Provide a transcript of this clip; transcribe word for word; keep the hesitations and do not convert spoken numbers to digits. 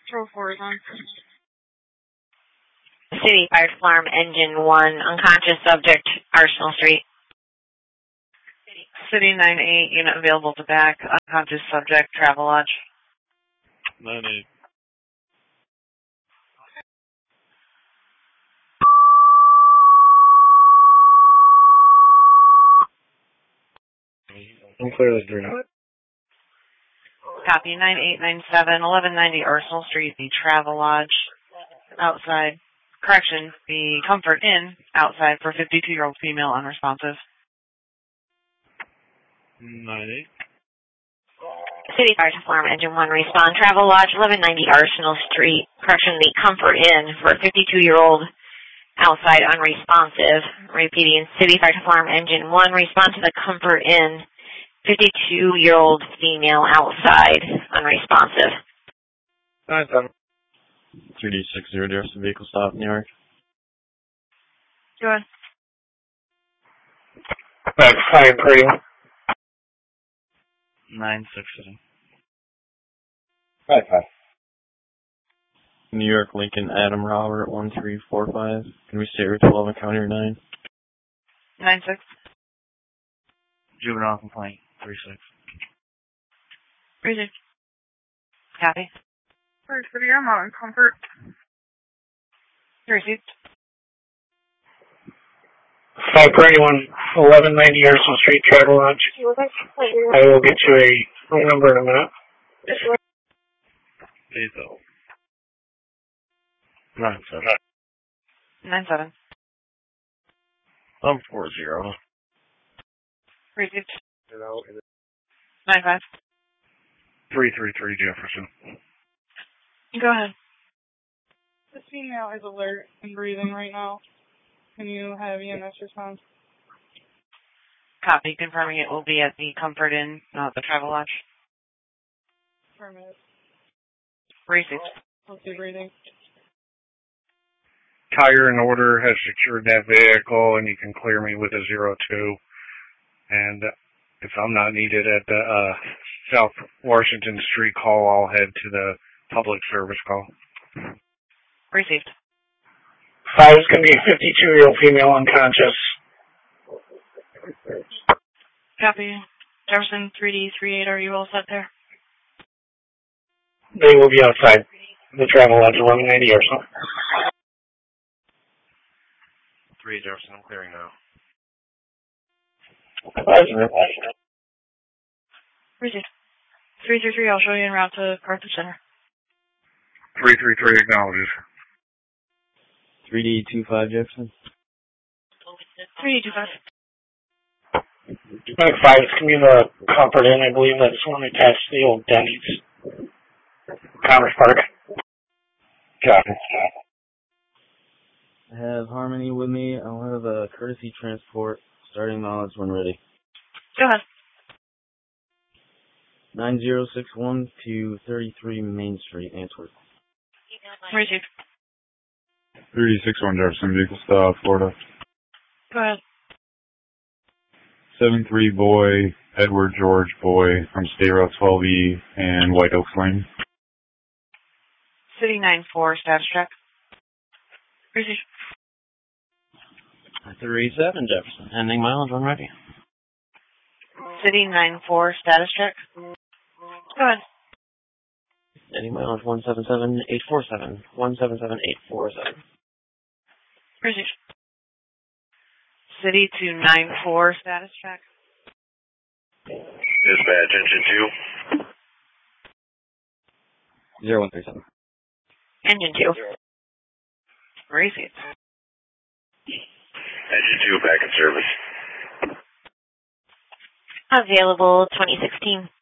Control four is on. City Fire Alarm Engine one, unconscious subject, Arsenal Street. City nine eight, unit available to back, unconscious subject, Travelodge. nine eight. I'm clear as three nine. Copy, nine eight nine seven, eleven ninety Arsenal Street, the Travelodge, outside. Correction, the Comfort Inn, outside for fifty-two-year-old female unresponsive. nine eight. City Fire Alarm Engine one, respond. Travelodge, eleven ninety Arsenal Street. Correction, the Comfort Inn for fifty-two-year-old outside unresponsive. Repeating, City Fire Alarm Engine one, respond to the Comfort Inn, fifty-two-year-old female outside unresponsive. nine seven. three D six zero, address the vehicle stop, New York. Go ahead. Back five three. nine six seven. Five five. New York, Lincoln, Adam Robert, one three four five. Can we stay with twelve and county or nine? nine six. Juvenile complaint, three six. three six. Copy. Where's for your mom, Comfort? Received. five thirty-one, eleven ninety Arsenal Street, Travelodge. I will get you a phone number in a minute. Diesel. nine seven. nine seven. I'm four zero. Received. nine five. three three three Jefferson. Go ahead. This female is alert and breathing right now. Can you have E M S response? Copy. Confirming it will be at the Comfort Inn, not the Travelodge. Affirmative. Received. Let's see breathing. Tire in order, has secured that vehicle, and you can clear me with a zero two. And if I'm not needed at the uh, South Washington Street call, I'll head to the public service call. Received. Five is going to be a fifty-two-year-old female unconscious. Copy. Jefferson three D three eight, are you all set there? They will be outside the Travelodge, eleven ninety or so. three Jefferson, I'm clearing now. Received. three three three, I'll show you en route to Carthage Center. three three three acknowledges. three D two five Jefferson. three D two five. Back five is going to be the Comfort Inn, I believe that's one attached to the old Denny's. Commerce Park. Copy. I have Harmony with me. I'll have a courtesy transport starting mileage when ready. Go ahead. nine zero six one to thirty-three Main Street, Antwerp. Received. three six one Jefferson, vehicle stop, Florida. Go ahead. seven three Boy, Edward George Boy, from State Route twelve E and White Oaks Lane. City nine four, status check. Received. three seven Jefferson, ending mileage when ready. City nine four, status check. Go ahead. Ending mileage one seven seven eight four seven, one seven seven eight four seven. Received. City two nine four, status check. Dispatch, engine two. zero one three seven. Engine two. Received. Engine two, back in service. Available twenty sixteen.